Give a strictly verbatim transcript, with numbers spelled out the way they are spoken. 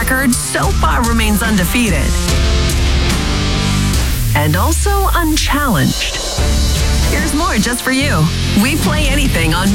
record so far remains undefeated. And also unchallenged. Here's more just for you. We play anything on